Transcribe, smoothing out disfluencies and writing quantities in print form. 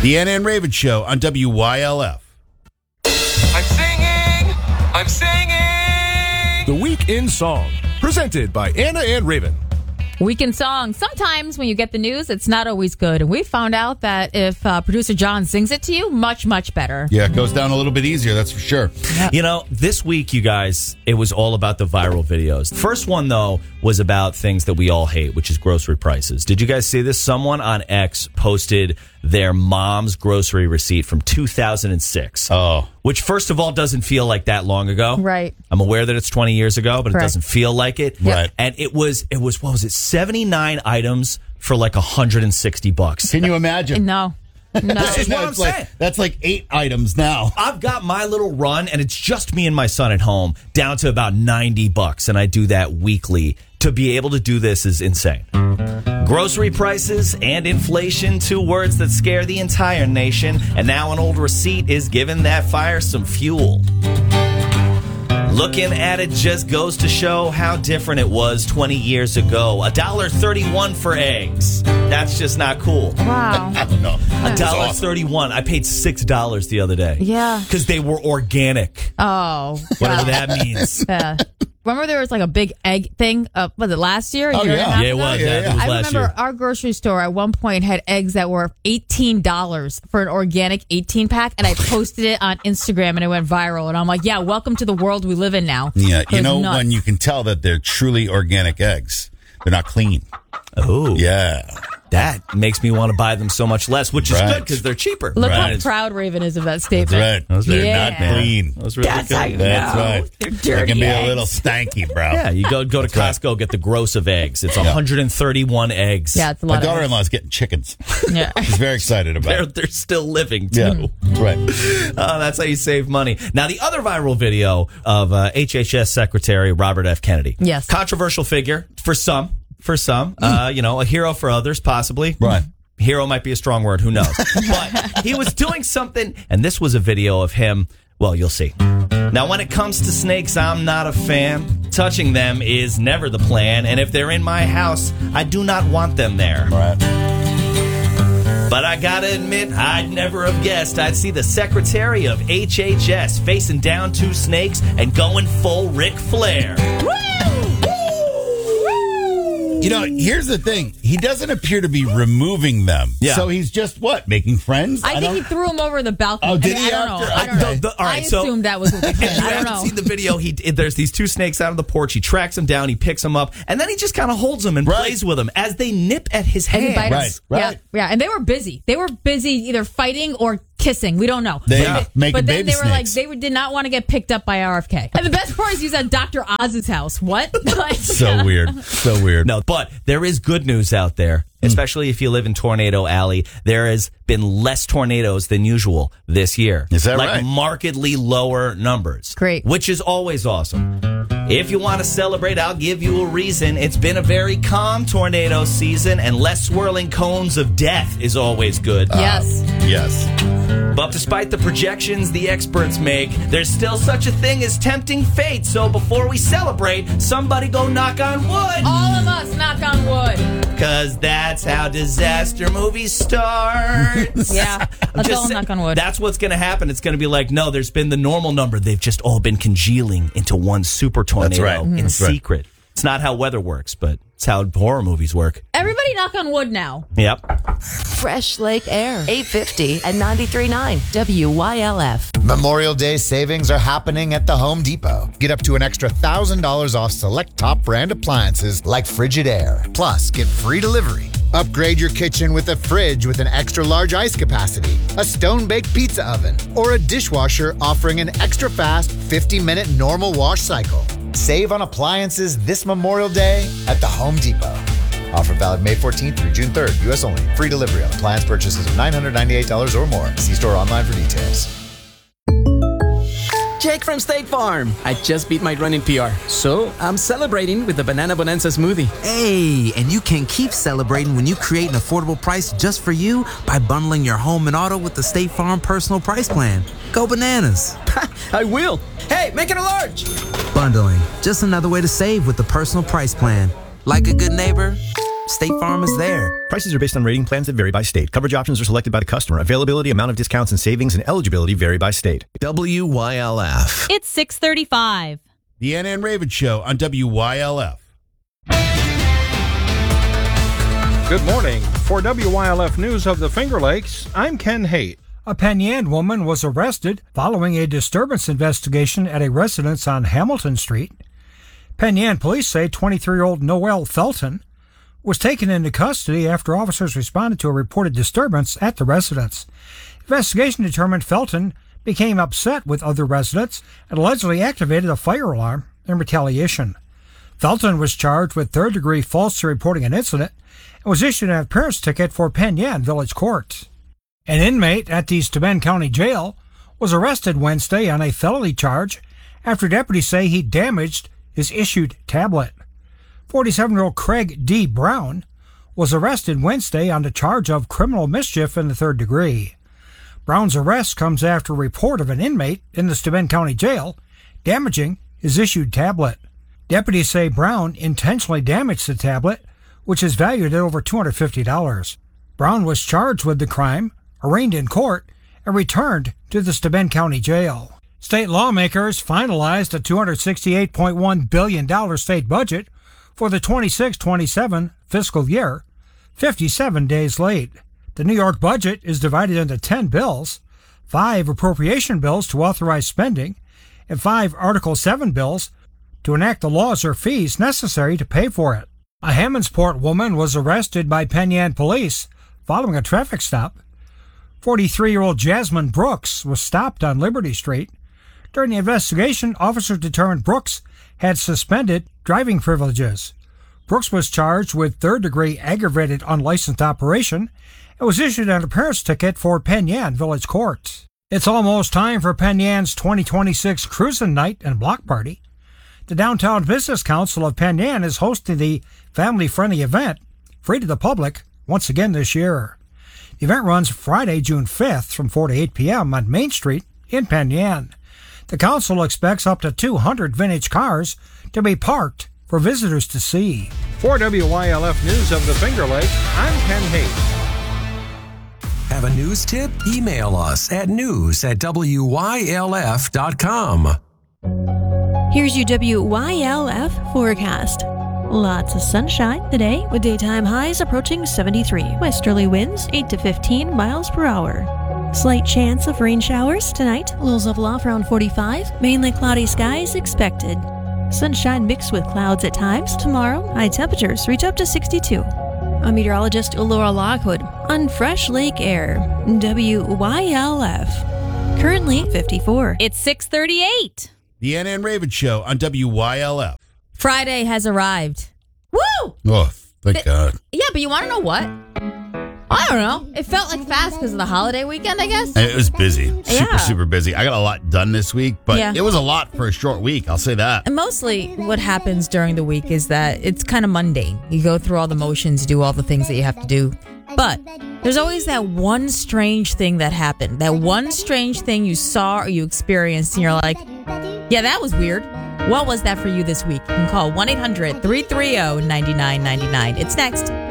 The Anna and Raven Show on WYLF. I'm singing. The Week in Song, presented by Anna and Raven. Weekend song. Sometimes when you get the news, it's not always good. And we found out that if producer John sings it to you, much, much better. Yeah, it goes down a little bit easier, that's for sure. You know, this week, you guys, it was all about the viral videos. First one, though, was about things that we all hate, which is grocery prices. Did you guys see this? Someone on X posted their mom's grocery receipt from 2006. Oh. Which, first of all, doesn't feel like that long ago. Right. I'm aware that it's 20 years ago, but Correct. it doesn't feel like it. Right. And it was, what was it, 79 items for like $160. Can you imagine? No. This is what I'm it's like, saying. that's like 8 items now. I've got my little run, and it's just me and my son at home, down to about $90, and I do that weekly. To be able to do this is insane. Grocery prices and inflation, 2 words that scare the entire nation, and now an old receipt is giving that fire some fuel. Looking at it just goes to show how different it was 20 years ago. $1.31 for eggs. That's just not cool. Wow. I don't know. $1.31. I paid $6 the other day. Yeah. Because they were organic. Oh. Whatever wow. that means. Yeah. Remember there was like a big egg thing, was it last year? Oh, Year and a yeah. half Yeah, it ago? was. Yeah, Yeah, yeah. it was I last remember year. our grocery store at one point had eggs that were $18 for an organic 18-pack, and I posted it on Instagram, and it went viral. And I'm like, yeah, welcome to the world we live in now. Yeah, you It's know nuts. when you can tell that they're truly organic eggs. They're not clean. Oh, Yeah. that makes me want to buy them so much less, which is Right. good because they're cheaper. Look Right. how proud Raven is of that statement. That's right. They're Yeah. not clean. That was really That's good. how you That's know. right. They're They dirty can be eggs. a little stanky, bro. Yeah, you go to Costco, get the gross of eggs. It's 131 eggs. Yeah, it's a My lot of daughter-in-law's getting chickens. Yeah. She's very excited about it. They're still living, too. Yeah, that's right. That's how you save money. Now, the other viral video of HHS Secretary Robert F. Kennedy. Yes. Controversial figure for some. A hero for others, possibly. Right. Hero might be a strong word. Who knows? But he was doing something, and this was a video of him. Well, you'll see. Now, when it comes to snakes, I'm not a fan. Touching them is never the plan, and if they're in my house, I do not want them there. Right. But I gotta admit, I'd never have guessed I'd see the Secretary of HHS facing down 2 snakes and going full Ric Flair. You know, here's the thing. He doesn't appear to be removing them. Yeah. So he's just, making friends? I think he threw him over the balcony. Oh, did I mean, he I don't know. after? I don't know. Okay. All right, I so- assumed that was what they If said. you I don't haven't know. seen the video, there's these 2 snakes out of the porch. He tracks them down, he picks them up, and then he just kind of holds them and Right. plays with them as they nip at his And they hand. bite Right, us. right. Yeah, and they were busy. They were busy either fighting or kissing. We don't know. Making but then baby they were like, snakes. they did not want to get picked up by RFK. And the best part is he was at Dr. Oz's house. What? Like, So weird. So weird. No, but there is good news out there, especially if you live in Tornado Alley. There has been less tornadoes than usual this year. Is that like right? markedly lower numbers. Great. Which is always awesome. If you want to celebrate, I'll give you a reason. It's been a very calm tornado season, and less swirling cones of death is always good. Yes. Yes. But despite the projections the experts make, there's still such a thing as tempting fate. So before we celebrate, somebody go knock on wood. All of us knock on wood. Because that's how disaster movies start. Yeah. Let's all knock on wood. That's what's going to happen. It's going to be like, no, there's been the normal number. They've just all been congealing into one super tornado That's right. in That's right. secret. It's not how weather works, but it's how horror movies work. Everybody knock on wood now. Yep. Fresh Lake Air, 850 and 93.9 WYLF. Memorial Day savings are happening at the Home Depot. Get up to an extra $1,000 off select top brand appliances like Frigidaire. Plus, get free delivery. Upgrade your kitchen with a fridge with an extra large ice capacity, a stone-baked pizza oven, or a dishwasher offering an extra fast 50-minute normal wash cycle. Save on appliances this Memorial Day at the Home Depot. Offer valid May 14th through June 3rd, U.S. only. Free delivery on appliance purchases of $998 or more. See store online for details. Jake from State Farm. I just beat my running PR, so I'm celebrating with the Banana Bonanza smoothie. Hey, and you can keep celebrating when you create an affordable price just for you by bundling your home and auto with the State Farm Personal Price Plan. Go bananas. I will. Hey, make it a large. Bundling, just another way to save with the Personal Price Plan. Like a good neighbor, State Farm is there. Prices are based on rating plans that vary by state. Coverage options are selected by the customer. Availability, amount of discounts and savings, and eligibility vary by state. WYLF. It's 6:35. The Anna and Raven Show on WYLF. Good morning. For WYLF News of the Finger Lakes, I'm Ken Haight. A Penn Yan woman was arrested following a disturbance investigation at a residence on Hamilton Street. Penn Yan police say 23-year-old Noelle Felton was taken into custody after officers responded to a reported disturbance at the residence. Investigation determined Felton became upset with other residents and allegedly activated a fire alarm in retaliation. Felton was charged with third-degree falsely reporting an incident and was issued an appearance ticket for Penn Yan Village Court. An inmate at the Steuben County Jail was arrested Wednesday on a felony charge after deputies say he damaged his issued tablet. 47-year-old Craig D. Brown was arrested Wednesday on the charge of criminal mischief in the third degree. Brown's arrest comes after a report of an inmate in the Steuben County Jail damaging his issued tablet. Deputies say Brown intentionally damaged the tablet, which is valued at over $250. Brown was charged with the crime, arraigned in court, and returned to the Steuben County Jail. State lawmakers finalized a $268.1 billion state budget for the 26-27 fiscal year, 57 days late. The New York budget is divided into 10 bills, 5 appropriation bills to authorize spending, and 5 Article 7 bills to enact the laws or fees necessary to pay for it. A Hammondsport woman was arrested by Penn Yan police following a traffic stop. 43-year-old Jasmine Brooks was stopped on Liberty Street. During the investigation, officers determined Brooks had suspended driving privileges. Brooks was charged with third-degree aggravated unlicensed operation and was issued an appearance ticket for Penn Yan Village Court. It's almost time for Penn Yan's 2026 Cruisin' Night and Block Party. The Downtown Business Council of Penn Yan is hosting the family-friendly event, free to the public, once again this year. The event runs Friday, June 5th from 4 to 8 p.m. on Main Street in Penn Yan. The council expects up to 200 vintage cars to be parked for visitors to see. For WYLF News of the Finger Lakes, I'm Ken Haight. Have a news tip? Email us at news@WYLF.com. Here's your WYLF forecast. Lots of sunshine today with daytime highs approaching 73. Westerly winds 8 to 15 miles per hour. Slight chance of rain showers tonight. Lows level off around 45. Mainly cloudy skies expected. Sunshine mixed with clouds at times. Tomorrow, high temperatures reach up to 62. I'm meteorologist Laura Lockwood on Fresh Lake Air, WYLF. Currently 54. It's 6:38. The Anna and Raven Show on WYLF. Friday has arrived. Woo! Oh, thank God. Yeah, but you want to know what? I don't know. It felt like fast because of the holiday weekend, I guess. It was busy. Yeah. Super busy. I got a lot done this week, but Yeah. it was a lot for a short week. I'll say that. And mostly what happens during the week is that it's kind of mundane. You go through all the motions, do all the things that you have to do. But there's always that one strange thing that happened. That one strange thing you saw or you experienced, and you're like, yeah, that was weird. What was that for you this week? You can call 1-800-330-9999. It's next.